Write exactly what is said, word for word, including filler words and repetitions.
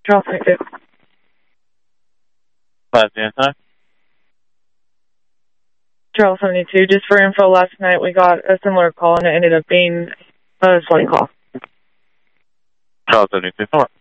Charles seventy-two. Five Dan time. Charles seventy-two. Just for info, last night we got a similar call and it ended up being a slight call. Charles seventy-two.